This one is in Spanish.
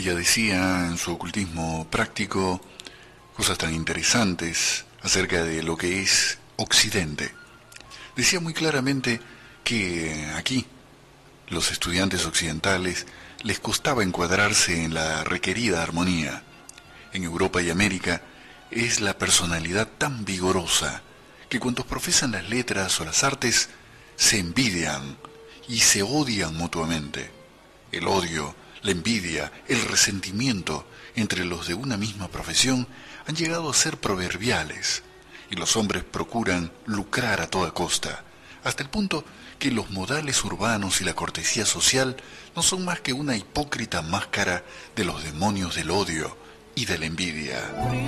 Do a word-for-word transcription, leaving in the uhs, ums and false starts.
ella decía en su ocultismo práctico cosas tan interesantes acerca de lo que es Occidente. Decía muy claramente que aquí, los estudiantes occidentales, les costaba encuadrarse en la requerida armonía. En Europa y América es la personalidad tan vigorosa que cuantos profesan las letras o las artes se envidian y se odian mutuamente. El odio, la envidia, el resentimiento entre los de una misma profesión han llegado a ser proverbiales, y los hombres procuran lucrar a toda costa, hasta el punto que los modales urbanos y la cortesía social no son más que una hipócrita máscara de los demonios del odio y de la envidia.